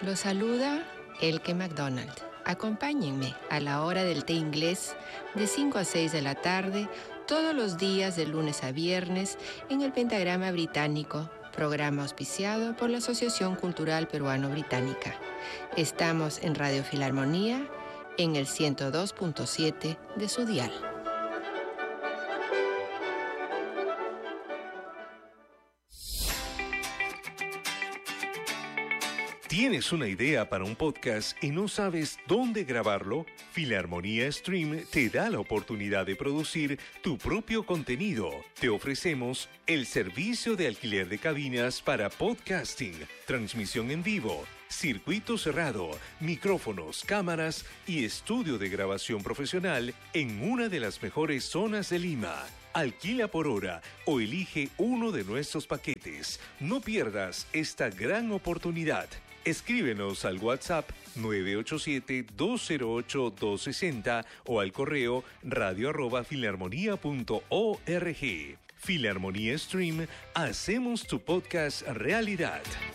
Los saluda Elke McDonald. Acompáñenme a la hora del té inglés de 5 a 6 de la tarde, todos los días de lunes a viernes en el Pentagrama Británico, programa auspiciado por la Asociación Cultural Peruano-Británica. Estamos en Radio Filarmonía en el 102.7 de su dial. ¿Tienes una idea para un podcast y no sabes dónde grabarlo? Filarmonía Stream te da la oportunidad de producir tu propio contenido. Te ofrecemos el servicio de alquiler de cabinas para podcasting, transmisión en vivo, circuito cerrado, micrófonos, cámaras y estudio de grabación profesional en una de las mejores zonas de Lima. Alquila por hora o elige uno de nuestros paquetes. No pierdas esta gran oportunidad. Escríbenos al WhatsApp 987-208-260 o al correo radio@filarmonía.org. Filarmonía Stream, hacemos tu podcast realidad.